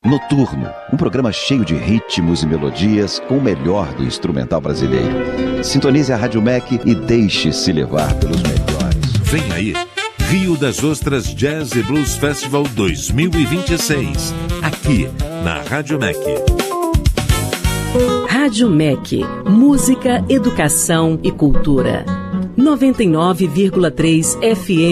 Noturno, um programa cheio de ritmos e melodias com o melhor do instrumental brasileiro. Sintonize a Rádio MEC e deixe-se levar pelos melhores. Vem aí, Rio das Ostras Jazz e Blues Festival 2026, aqui na Rádio MEC. Rádio MEC, música, educação e cultura. 99,3 FM.